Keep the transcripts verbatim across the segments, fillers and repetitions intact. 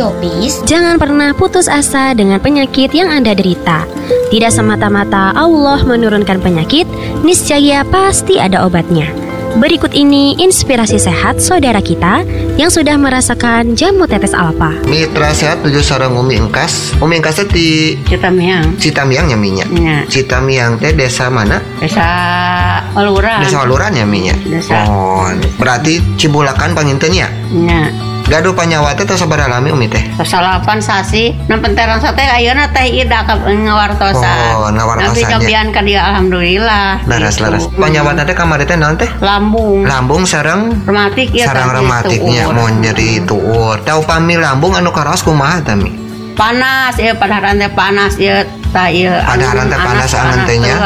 Radio Peace, jangan pernah putus asa dengan penyakit yang Anda derita. Tidak semata-mata Allah menurunkan penyakit, niscaya pasti ada obatnya. Berikut ini inspirasi sehat saudara kita yang sudah merasakan jamu tetes alfa. Mitra sehat tujuh sareng Umi Engkas. Umi Engkas teh di Citamiang. Citamiang nya minya. Ya. Citamiang teh desa mana? Desa Waluran. Desa Waluran ya minya. Desa. Oh, berarti Cibulakan panginten ya? Nya. Gaduh panyawa teh tos sabaraha lami Umi teh? Salapan sasi, nampen terang sate ayeuna teh ida ka ngawartosan. Oh, ngawartosan. Tapi kabian ka dia alhamdulillah. Laras-laras. Panyawa teh kamari teh naon teh? Lambung. Lambung sareng Rematik ya. sareng rematiknya mau nyeri tuur. Tau pami lambung anu karaos kumaha tami? Panas ya, padaharan teh panas ya. Ta ieu padaharan teh panas angan teh nya.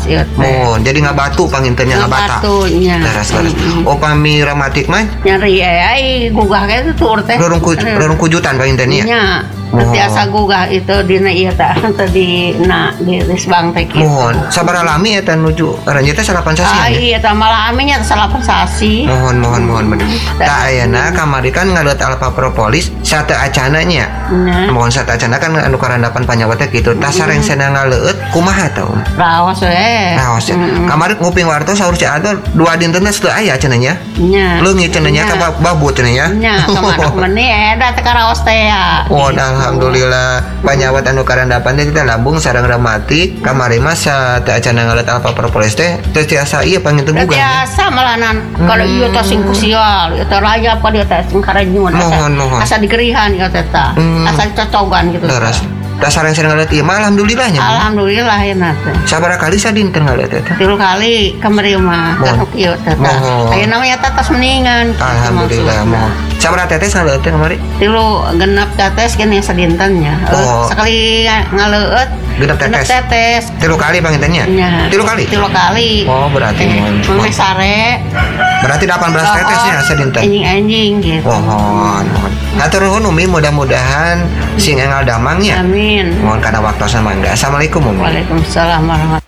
Oh, jadi ngabatu pangintennya ngabata. Ngabatunya. Laras-laras. Oh, pami rematik mah nyeri ai gugah ge tuur teh. Rorong rorong kujutan pangintennya. Nya. Biasa gugah itu dina ieu teh tadi na di Risbang teh kitu. Mohon, sabaraha lami eta nuju aranjeun teh salapan sasi. Ah iya teh malah aminya salapan sasi. Mohon mohon mohon bener. Tah ayeuna kamari kan ngaleut alfa propolis sate acana nya. Mohon sate acana kan anu karandapan panyawa teh kitu. Tah sareng cenah ngaleut kumaha tah? Raos we. Raos. Kamari nguping warto saur si Ado dua dinten teh teu aya cenah nya. Nya. Leungit cenah nya ka babu cenah nya. Nya, kamanak meuni eta teh karaos teh ya. Oh, alhamdulillah panyawat anu karandapan teh kita lambung sareng rematik kamari mah teh acana ngaleut alfa propolis teh teh tiasa ieu panginten gugah. Biasa malanan kalau ieu teh sing kusial, ieu teh rayap ka dieu teh sing karanyun asa. Asa digerihan ieu teh tah. Asa cocogan gitu. Leres. Da sareng sareng ngaleut ieu mah alhamdulillahnya. Alhamdulillah euna teh. Sabaraha kali sadinten ngaleut teh? Tilu kali kamari mah karuk ieu teh tah. Ayeuna mah eta tos mendingan. Alhamdulillah moh. Sabaraha tetes ngaleut teh kamari? Tilu genep tetes gini sadintennya. Oh. Sekali ngaleut genep tetes. tetes. Tilu kali pangintennya? Ya. Tilu kali? Tilu kali. Oh, berarti mohon. Mami sare. Berarti delapan belas tetesnya sadinten. Anjing-anjing gitu. Mohon, mohon. Hatur nuhun Umi, mudah-mudahan sing engal damangnya. Amin. Mohon kana waktosan mangga. Assalamualaikum Umi. Waalaikumsalam warahmatullahi.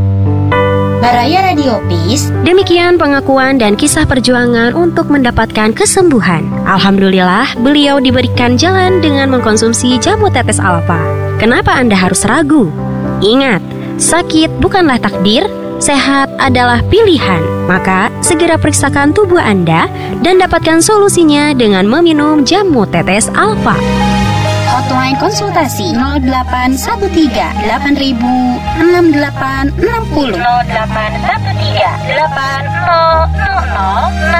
Baraya Radio Peace. Demikian pengakuan dan kisah perjuangan untuk mendapatkan kesembuhan. Alhamdulillah, beliau diberikan jalan dengan mengkonsumsi jamu tetes alfa. Kenapa Anda harus ragu? Ingat, sakit bukanlah takdir, sehat adalah pilihan. Maka, segera periksakan tubuh Anda dan dapatkan solusinya dengan meminum jamu tetes alfa. Hotline konsultasi nol delapan satu tiga delapan ribu enam delapan enam nol. nol delapan satu tiga delapan nol nol nol enam